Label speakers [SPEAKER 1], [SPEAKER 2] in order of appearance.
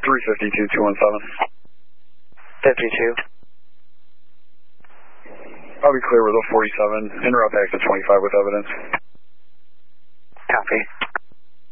[SPEAKER 1] 352-217.
[SPEAKER 2] 52.
[SPEAKER 1] I'll be clear with a 47. Interrupt exit 25 with evidence.
[SPEAKER 2] Copy.